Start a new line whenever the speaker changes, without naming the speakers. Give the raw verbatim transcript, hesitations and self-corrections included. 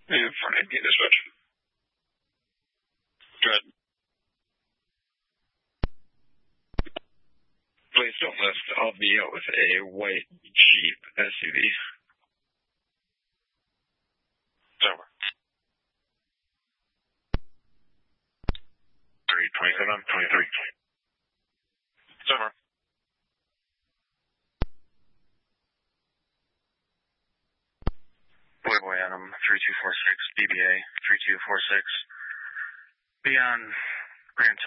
And front end get dispatch. Good. Please don't list. I'll be out with a white Jeep S U V. Over. three twenty-seven, twenty-three. Over. Playboy Adam, three two four six, B B A, three two four six. Be on Grand